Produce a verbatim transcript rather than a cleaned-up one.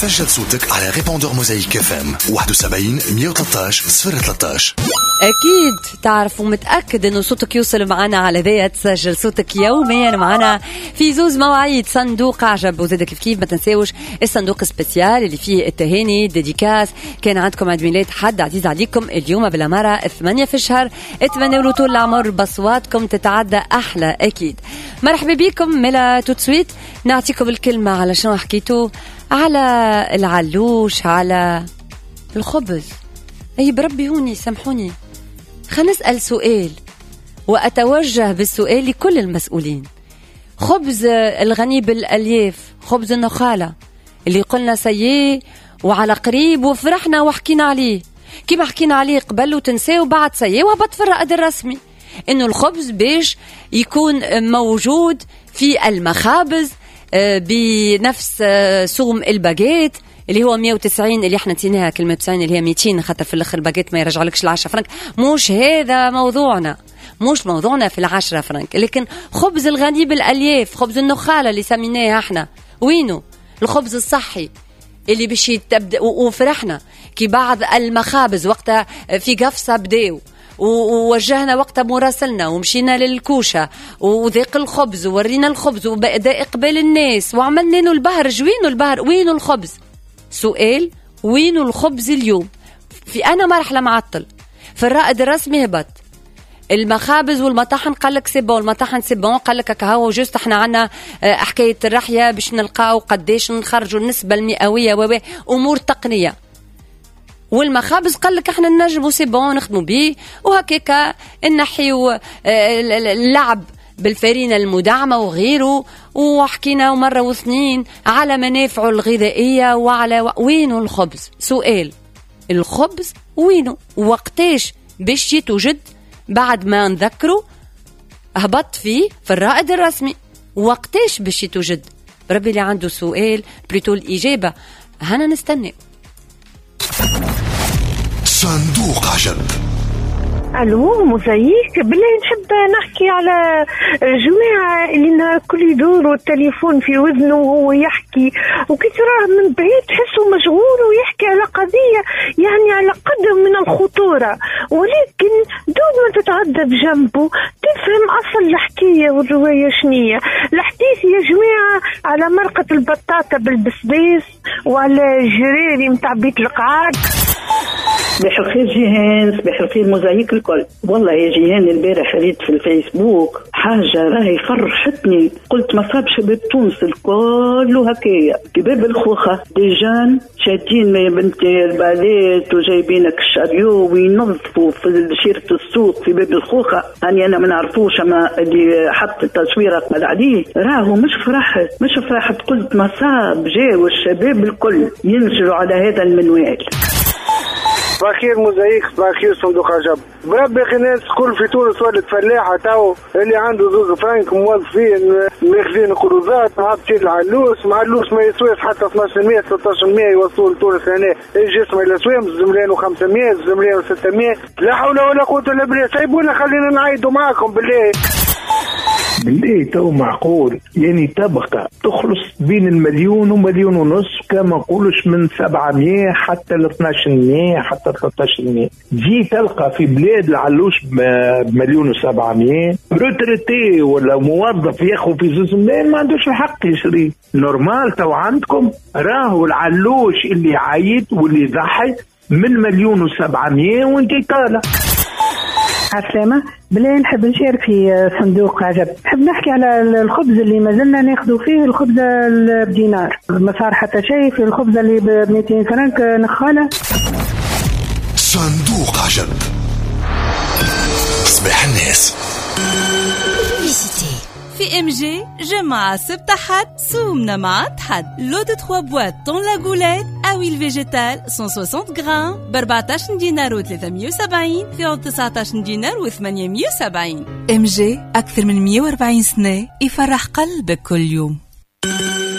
سجل صوتك على ريبوندور موزايك اف ام واحد وسبعين مية وثلاثة عشر صفر ثلاثة عشر. أكيد تعرف ومتأكد إنه صوتك يوصل معنا على ذي تسجل صوتك يوميا معنا في زوز مواعيد صندوق عجب. وزيد كيف كيف ما تنساوش الصندوق سبيسيال اللي فيه التهاني ديديكاس. كان عندكم عيد ميلاد حد عزيز عليكم اليوم بالأمارة ثمانية في الشهر، اتمنوا طول العمر بصواتكم تتعدى أحلى. أكيد مرحبا بكم. ملا توتسويت نعطيكم الكلمة على شنو حكيتوا على العلوش على الخبز. أي بربي هوني سامحوني، خلينا نسأل سؤال وأتوجه بالسؤال لكل المسؤولين. خبز الغني بالألياف، خبز النخالة اللي قلنا سيء وعلى قريب وفرحنا وحكينا عليه كما حكينا عليه قبل وتنساه وبعد سيء وهبط في الرائد الرسمي إنه الخبز باش يكون موجود في المخابز بنفس سوم الباجيت اللي هو مية وتسعين اللي احنا نتيناها كلمة تسعين اللي هي ميتين خاطر في الاخر باجيت ما يرجع لكش العشرة فرنك. مش هذا موضوعنا، مش موضوعنا في العشرة فرنك. لكن خبز الغني بالألياف، خبز النخالة اللي سميناه احنا، وينه الخبز الصحي اللي باش يتبدأ. وفرحنا كي بعض المخابز وقتها في قفصة بداو ووجهنا وقتها مراسلنا ومشينا للكوشة وذاق الخبز وورينا الخبز وبدأ إقبال الناس وعملنا له البهرج. وينه البهر؟ وينه الخبز؟ سؤال، وينه الخبز اليوم؟ في أنا مرحلة معطل في الرائد الرسمي هبط المخابز والمطاحن قال لك سيبون، المطاحن سيبون قال لك كهو جوست احنا عنا حكاية الرحية باش نلقاو قديش نخرجوا النسبة المئوية وأمور تقنية. والمخابز قال لك احنا ننجموا سيبون نخدموا بيه وهكاكا نحيو اللعب بالفرينة المدعمة وغيره. وحكينا مرة واثنين على منافعه الغذائية وعلى و... وينه الخبز؟ سؤال، الخبز وينه؟ وقتاش باش يتوجد؟ بعد ما نذكره هبط فيه في الرائد الرسمي، وقتاش باش يتوجد؟ ربي اللي عنده سؤال بليتو الإجابة هنا نستنى. صندوق عجب. الو موزايك، بالله نحب نحكي على جماعة اللي نهار كل يدوروا التليفون في وذنه وهو يحكي وكي تراه من بعيد تحسه مشغول ويحكي على قضية يعني على قدر من الخطورة، ولكن دون ما تتعدى بجنبه تفهم أصل الحكاية والرواية شنية. الحديث يا جماعة على مرقة البطاطا بالبسباس وعلى جريري متاع بيت القعاد. صباح الخير جيهان، صباح الخير موزايك الكل. والله يا جيهان البارح ريت في الفيسبوك حاجة راهي فرحتني، قلت مصاب شباب تونس الكل وهكايا في باب الخوخة ديجان شادين ما بنتي الباليت وجايبينك الشاريو وينظفوا في شيرة السوق في باب الخوخة. أني أنا ما نعرفوش أما اللي حط التصوير قبل عليه راهو مش فرحت مش فرحت قلت مصاب جاو الشباب الكل ينزلوا على هذا المنوال. بخير موزايك، بخير صندوق عجب. بربي الناس كل في تونس ولد فلاحة تو اللي عنده زوز فرانك موظفين ماخذين قروضات مع بتشيل العلوس مع اللوس ما يسواش حتى اثناش بالمية ستة عشر بالمية يوصلوا لتونس هنا يجي اسمه الاسوام زملين وخمسمية زملين وستمية. لا حول ولا قوة الا بالله. سيبونا خلينا نعيدوا معاكم بالله بالله. تو معقول يعني تبقى تخلص بين المليون ومليون ونص كما نقولش من سبعمية حتى ل اثناش مية حتى ثلاثة عشر مية. جي تلقى في بلاد العلوش بمليون وسبعمية روتريتي ولا موظف ياخذ في زوز ملايين ما عندوش الحق يشري نورمال. تو عندكم راهو العلوش اللي عايد واللي ضحي من مليون وسبعمية وانتي طالع. عسلامة، بالله نحب نشارك في صندوق عجب. نحب نحكي على الخبز اللي ما زلنا ناخذوا فيه، الخبز بدينار ما صار حتى شيء في الخبز اللي ب مئتين فرنك نخالة. صندوق عجب. صباح الناس. في ام جي جمعة سبت حد سومنا مع حد لو دو تخوا بوات طون لاغولات اويل فيجيتال مية وستين غرام ب أربعطاش دينار و ثلاثمية وسبعين في تسعطاش دينار و ثمانمية وسبعين. ام جي اكثر من مية وأربعين سنة يفرح قلبك كل يوم.